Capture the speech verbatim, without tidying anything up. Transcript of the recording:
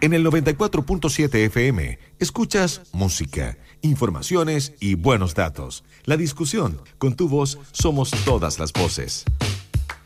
En el noventa y cuatro punto siete F M, escuchas música, informaciones y buenos datos. La discusión, con tu voz, somos todas las voces.